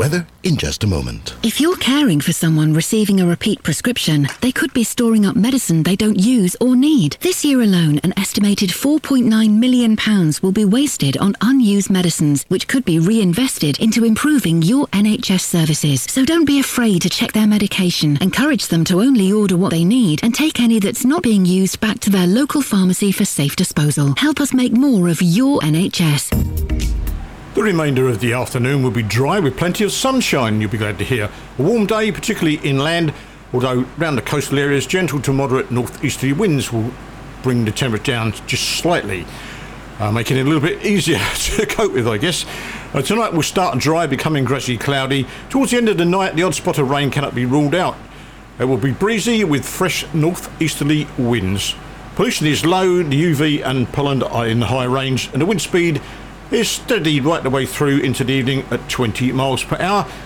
weather in just a moment. If you're caring for someone receiving a repeat prescription, they could be storing up medicine they don't use or need. This year alone, an estimated £4.9 million will be wasted on unused medicines, which could be reinvested into improving your NHS services. So don't be afraid to check their medication. Encourage them to only order what they need and take any that's not being used back to their local pharmacy for safe disposal. Help us make more of your NHS. The remainder of the afternoon will be dry with plenty of sunshine, you'll be glad to hear. A warm day, particularly inland, although round the coastal areas, gentle to moderate northeasterly winds will bring the temperature down just slightly, making it a little bit easier to cope with, I guess. Tonight will start dry, becoming gradually cloudy. Towards the end of the night, the odd spot of rain cannot be ruled out. It will be breezy with fresh northeasterly winds. Pollution is low, the UV and pollen are in the high range, and the wind speed is steady right the way through into the evening at 20 miles per hour.